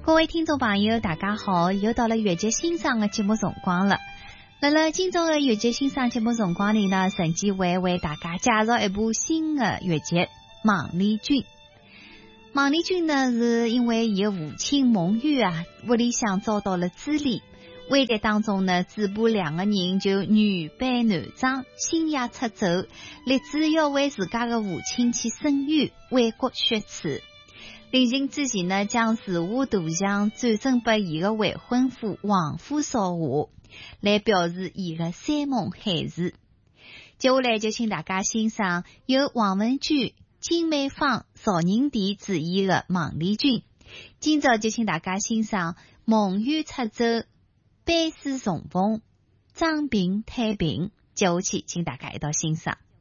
各位听众朋友大家好，又到了月节欣赏的节目辰光了。辣今朝的月节欣赏节目辰光里呢，陈继伟为大家介绍一部新的月节《孟丽君》。孟丽君呢，是因为伊的父亲孟玉啊，屋里向遭到了株连，危急当中呢，主仆两个人就女扮男装，星夜出走，立志要为自家的父亲去伸冤，为国雪耻。临行之前呢，将事务大象转赠给伊的未婚夫王夫少华，来表示伊的山盟海誓。接下来就请大家欣赏由王文娟、金美芳、赵宁娣主演的《孟丽君》。今朝就请大家欣赏孟玉出走、班师重逢、张平太平，接下去请大家一道欣赏。